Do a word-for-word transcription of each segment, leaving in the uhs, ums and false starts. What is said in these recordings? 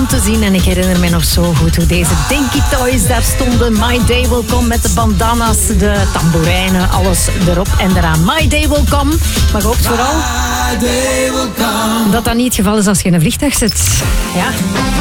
te zien. En ik herinner me nog zo goed hoe deze Dinky Toys daar stonden. My Day Will Come met de bandana's, de tamboerijnen, alles erop en eraan. My Day Will Come. Maar hoopt vooral dat dat niet het geval is als je in een vliegtuig zit. Ja.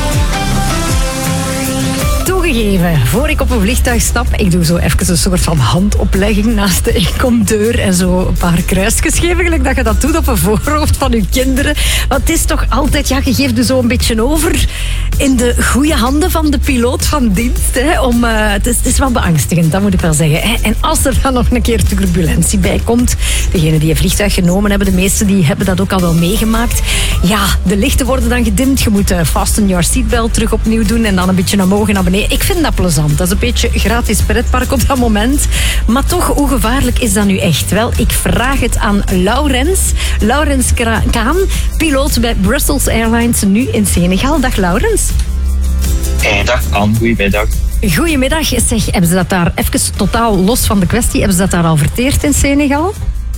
Toegegeven, voor ik op een vliegtuig stap, ik doe zo even een soort van handoplegging naast de inkomdeur en zo een paar kruisjes geven, gelijk dat je dat doet op een voorhoofd van je kinderen. Want het is toch altijd, ja, je geeft je zo een beetje over in de goede handen van de piloot van dienst. Hè, om, uh, het, is, het is wel beangstigend, dat moet ik wel zeggen. Hè. En als er dan nog een keer turbulentie bij komt, degenen die een vliegtuig genomen hebben, de meesten die hebben dat ook al wel meegemaakt. Ja, de lichten worden dan gedimd, je moet uh, fasten your seatbelt terug opnieuw doen en dan een beetje omhoog en naar beneden. Ik vind dat plezant. Dat is een beetje gratis pretpark op dat moment. Maar toch, hoe gevaarlijk is dat nu echt? Wel, ik vraag het aan Laurens. Laurens Kaan, piloot bij Brussels Airlines, nu in Senegal. Dag Laurens. Hey, dag Anne, goedemiddag. Goedemiddag. Zeg, hebben ze dat daar, even totaal los van de kwestie, hebben ze dat daar al verteerd in Senegal?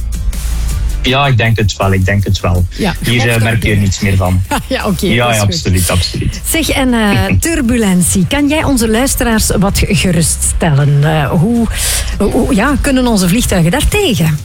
Ja, ik denk het wel, ik denk het wel. Ja, hier uh, merk je er niets meer van. Ja, oké. Okay, ja, ja absoluut, absoluut. Zeg, en uh, turbulentie. Kan jij onze luisteraars wat geruststellen? Uh, hoe, hoe ja, kunnen onze vliegtuigen daartegen?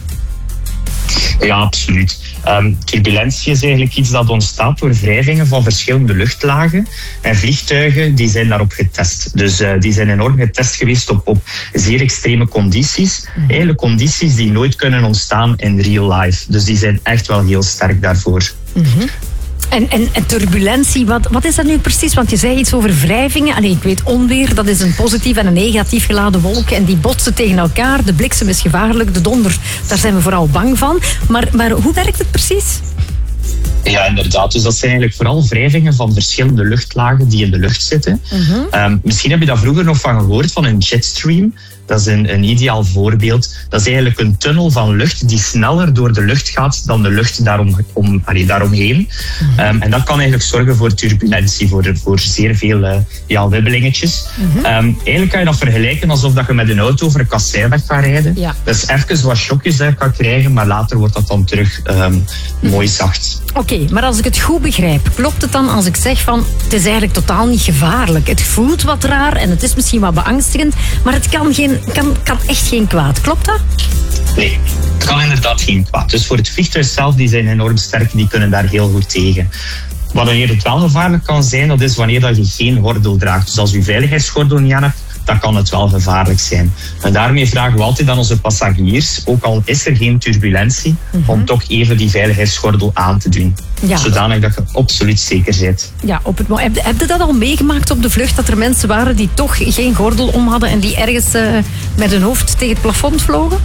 Ja, absoluut. Um, turbulentie is eigenlijk iets dat ontstaat door wrijvingen van verschillende luchtlagen. En vliegtuigen die zijn daarop getest. Dus uh, die zijn enorm getest geweest op, op zeer extreme condities. Mm. Eigenlijk condities die nooit kunnen ontstaan in real life. Dus die zijn echt wel heel sterk daarvoor. Mm-hmm. En, en, en turbulentie, wat, wat is dat nu precies? Want je zei iets over wrijvingen. Allee, ik weet onweer, dat is een positief en een negatief geladen wolk. En die botsen tegen elkaar. De bliksem is gevaarlijk, de donder, daar zijn we vooral bang van. Maar, maar hoe werkt het precies? Ja, inderdaad. Dus dat zijn eigenlijk vooral wrijvingen van verschillende luchtlagen die in de lucht zitten. Mm-hmm. Um, misschien heb je daar vroeger nog van gehoord, van een jetstream. Dat is een, een ideaal voorbeeld. Dat is eigenlijk een tunnel van lucht die sneller door de lucht gaat dan de lucht daarom, om, allee, daaromheen. Mm-hmm. Um, en dat kan eigenlijk zorgen voor turbulentie, voor, voor zeer veel uh, ja, wibbelingetjes. Mm-hmm. Um, eigenlijk kan je dat vergelijken alsof dat je met een auto over een kasseiweg gaat rijden. Ja. Dat is even wat shockjes dat je kan krijgen, maar later wordt dat dan terug um, mm-hmm. mooi zacht. Oké, okay, maar als ik het goed begrijp, klopt het dan als ik zeg van het is eigenlijk totaal niet gevaarlijk. Het voelt wat raar en het is misschien wat beangstigend, maar het kan, geen, kan, kan echt geen kwaad. Klopt dat? Nee, het kan inderdaad geen kwaad. Dus voor het vliegtuig zelf, die zijn enorm sterk, die kunnen daar heel goed tegen. Wanneer het wel gevaarlijk kan zijn, dat is wanneer dat je geen gordel draagt. Dus als je veiligheidsgordel niet aan hebt, dan kan het wel gevaarlijk zijn. En daarmee vragen we altijd aan onze passagiers, ook al is er geen turbulentie, mm-hmm. om toch even die veiligheidsgordel aan te doen. Ja. Zodanig dat je absoluut zeker bent. Ja, op het moment. Heb je dat al meegemaakt op de vlucht, dat er mensen waren die toch geen gordel om hadden en die ergens uh, met hun hoofd tegen het plafond vlogen?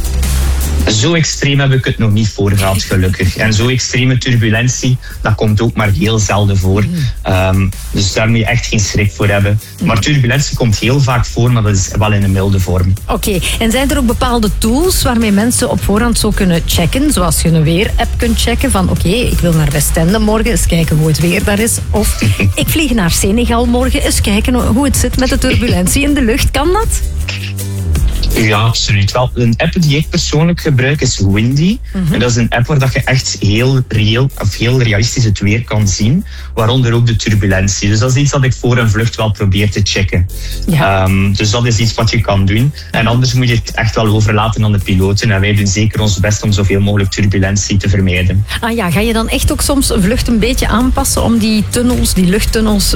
Zo extreem heb ik het nog niet voor gehad, gelukkig. En zo extreme turbulentie, dat komt ook maar heel zelden voor. Um, dus daar moet je echt geen schrik voor hebben. Maar turbulentie komt heel vaak voor, maar dat is wel in een milde vorm. Oké, okay. En zijn er ook bepaalde tools waarmee mensen op voorhand zo kunnen checken? Zoals je een weer-app kunt checken van oké, okay, ik wil naar Westende morgen, eens kijken hoe het weer daar is. Of ik vlieg naar Senegal morgen, eens kijken hoe het zit met de turbulentie in de lucht. Kan dat? Ja, absoluut wel. Een app die ik persoonlijk gebruik is Windy. Mm-hmm. En dat is een app waar dat je echt heel reëel of heel realistisch het weer kan zien. Waaronder ook de turbulentie. Dus dat is iets dat ik voor een vlucht wel probeer te checken. Ja. Um, dus dat is iets wat je kan doen. En anders moet je het echt wel overlaten aan de piloten. En wij doen zeker ons best om zoveel mogelijk turbulentie te vermijden. Ah ja, ga je dan echt ook soms een vlucht een beetje aanpassen om die tunnels, die luchttunnels